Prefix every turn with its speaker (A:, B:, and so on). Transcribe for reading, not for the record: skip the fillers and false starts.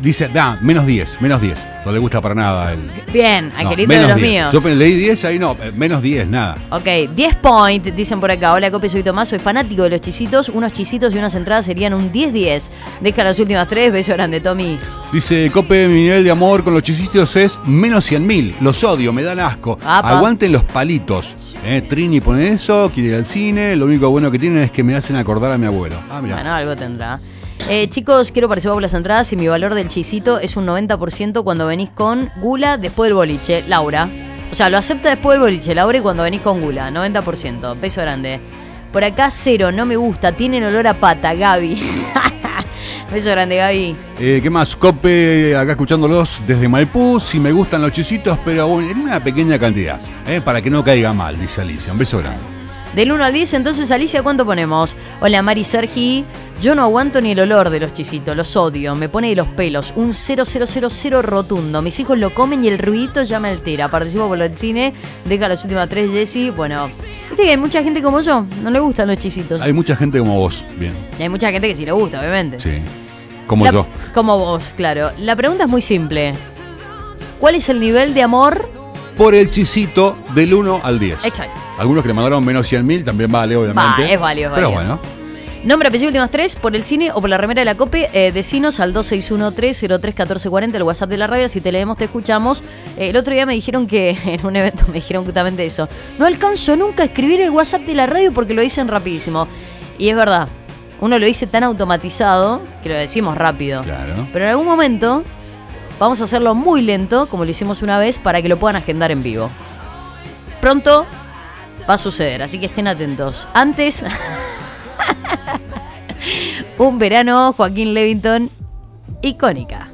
A: Dice, menos 10. No le gusta para nada el...
B: Bien, aquelito
A: menos
B: de los
A: 10.
B: míos.
A: Yo leí 10, ahí no, menos 10, nada.
B: Ok, 10 point, dicen por acá. Hola, Cope, soy Tomás, soy fanático de los chisitos. Unos chisitos y unas entradas serían un 10-10. Deja las últimas 3, beso grande, Tommy.
A: Dice, Cope, mi nivel de amor con los chisitos es menos 100.000. Los odio, me dan asco.
B: Apa.
A: Aguanten los palitos. Trini pone eso, quiere ir al cine. Lo único bueno que tienen es que me hacen acordar a mi abuelo. Mirá.
B: Bueno, algo tendrá. Chicos, quiero participar por las entradas y mi valor del chisito es un 90% cuando venís con gula después del boliche. Laura. O sea, lo acepta después del boliche, Laura, y cuando venís con gula. 90%. Beso grande. Por acá 0, no me gusta. Tienen olor a pata, Gaby. Beso grande, Gaby.
A: ¿Qué más? Cope, acá escuchándolos desde Maipú. Si me gustan los chisitos, pero bueno, en una pequeña cantidad. Para que no caiga mal, dice Alicia. Un beso grande.
B: Del 1 al 10, entonces, Alicia, ¿cuánto ponemos? Hola, Mari Sergi. Yo no aguanto ni el olor de los chisitos, los odio, me pone de los pelos. Un 0,000 rotundo. Mis hijos lo comen y el ruidito ya me altera. Participo por lo del cine. Deja las últimas 3, Jessy. Bueno, viste que hay mucha gente como yo, no le gustan los chisitos.
A: Hay mucha gente como vos, bien.
B: Y hay mucha gente que sí le gusta, obviamente.
A: Sí, como yo.
B: Como vos, claro. La pregunta es muy simple. ¿Cuál es el nivel de amor?
A: Por el chisito del 1 al 10.
B: Exacto.
A: Algunos que le mandaron menos 100.000 también vale, obviamente.
B: Es válido,
A: Pero bueno.
B: Nombre, apellido, últimas 3, por el cine o por la remera de la Cope, decinos al 2613-031440, el WhatsApp de la radio, si te leemos te escuchamos. El otro día me dijeron que, en un evento me dijeron justamente eso, no alcanzo nunca a escribir el WhatsApp de la radio porque lo dicen rapidísimo. Y es verdad, uno lo dice tan automatizado que lo decimos rápido.
A: Claro.
B: Pero en algún momento vamos a hacerlo muy lento, como lo hicimos una vez, para que lo puedan agendar en vivo. Pronto va a suceder, así que estén atentos. Antes, un verano, Joaquín Levington, icónica.